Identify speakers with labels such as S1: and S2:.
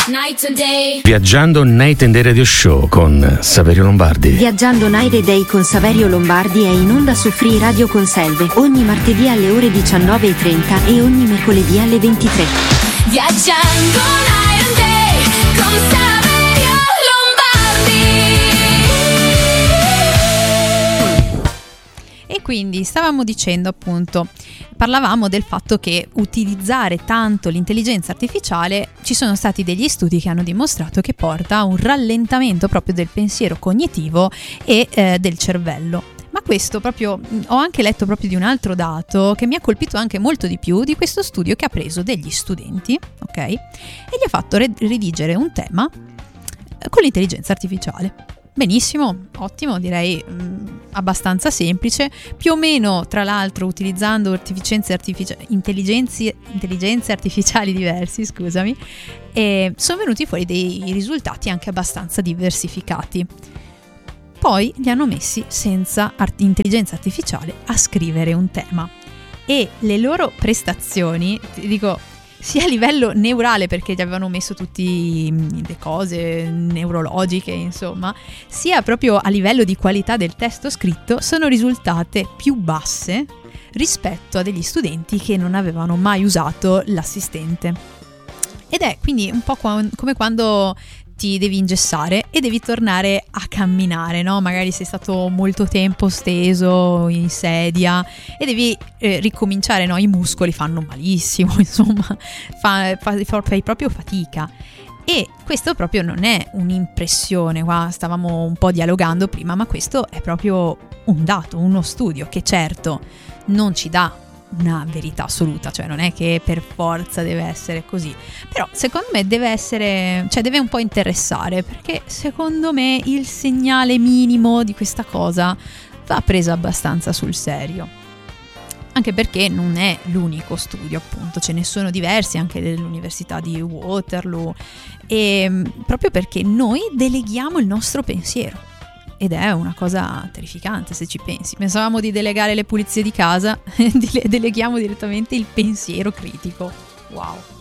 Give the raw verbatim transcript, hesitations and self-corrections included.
S1: Night and day.
S2: Viaggiando Night and Day Radio Show con Saverio Lombardi.
S3: Viaggiando Night and Day con Saverio Lombardi è in onda su Free Radio Conselve ogni martedì alle ore diciannove e trenta e ogni mercoledì alle ventitré.
S1: Viaggiando Night and Day con Saverio Lombardi.
S4: E quindi stavamo dicendo, appunto, parlavamo del fatto che utilizzare tanto l'intelligenza artificiale, ci sono stati degli studi che hanno dimostrato che porta a un rallentamento proprio del pensiero cognitivo e eh, del cervello. Ma questo proprio, ho anche letto proprio di un altro dato che mi ha colpito anche molto di più, di questo studio che ha preso degli studenti, ok? E gli ha fatto re- redigere un tema con l'intelligenza artificiale. Benissimo, ottimo, direi mh, abbastanza semplice, più o meno, tra l'altro, utilizzando artificenze artifici- intelligenze, intelligenze artificiali diversi, scusami, e sono venuti fuori dei risultati anche abbastanza diversificati. Poi li hanno messi senza art- intelligenza artificiale a scrivere un tema e le loro prestazioni, ti dico, sia a livello neurale, perché gli avevano messo tutte le cose neurologiche, insomma, sia proprio a livello di qualità del testo scritto, sono risultate più basse rispetto a degli studenti che non avevano mai usato l'assistente. Ed è quindi un po' qua- come quando ti devi ingessare e devi tornare a camminare, no? Magari sei stato molto tempo steso in sedia e devi eh, ricominciare, no? I muscoli fanno malissimo, insomma, fa, fa, fai proprio fatica. E questo proprio non è un'impressione, qua stavamo un po' dialogando prima, ma questo è proprio un dato, uno studio che certo non ci dà una verità assoluta, cioè non è che per forza deve essere così, però secondo me deve essere, cioè deve un po' interessare, perché secondo me il segnale minimo di questa cosa va preso abbastanza sul serio, anche perché non è l'unico studio, appunto, ce ne sono diversi anche dell'Università di Waterloo, e proprio perché noi deleghiamo il nostro pensiero. Ed è una cosa terrificante se ci pensi. Pensavamo di delegare le pulizie di casa, deleghiamo direttamente il pensiero critico. Wow.